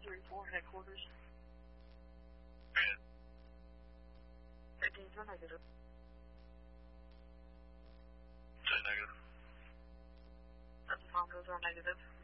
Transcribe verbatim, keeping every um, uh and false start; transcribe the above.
three four, headquarters. And Again, negative. say negative. That's the phone goes on negative.